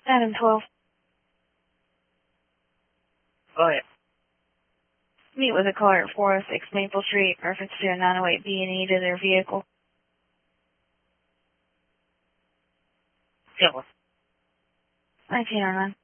Adam 12. Go ahead. Meet with a caller at 406 Maple Street, reference to a 908 B&E to their vehicle. Killer. 1909.